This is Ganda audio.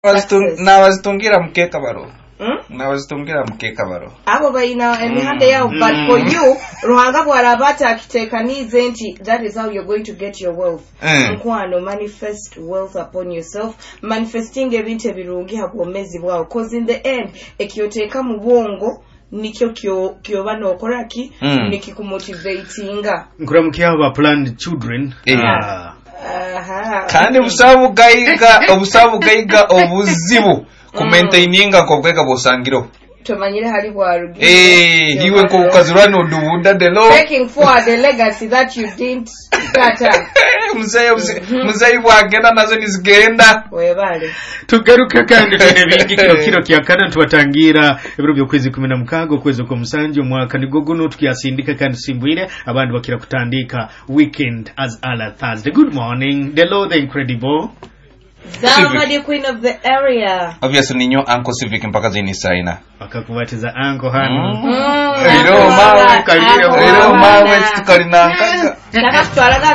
nabazitungira mukeka baro. Nabazitungira mukeka baro. Abo bayina emihanda yao, but for you ruhanga bwarabata akitekanize nti that is how you're going to get your wealth. Nkwano manifest wealth upon yourself, manifesting ebintu ebirungi habwomezi bwawe, cause in the end ekiyoteka mu bwongo nikyo kyoba nokola ki nikikumotivatinga nkuramukiya aba planned children. Kandi obusabu gaiga obuzibu kumaintaininga kobweka bosangiro tomanyire hali bwarugi hiwe ko ukazurana odubuda de law taking forward the legacy that you didn't start up. Muzayi bwagenda nazo nizigenda webale tugaruka kandi bingi kiro kyakana tubatangira ebiro byokwezi 16 kwezi kwa musanju mwaka nigoguno tukiyasindika kandi simbwire abantu bakira kutandika weekend as ala Thursday. Good morning the law the incredible Zama the queen of the area. Obviously ninyo Uncle Civic mpaka zini saina. Wakakubatiza Uncle hano. Ero mawe tukalina nkanga. Nataka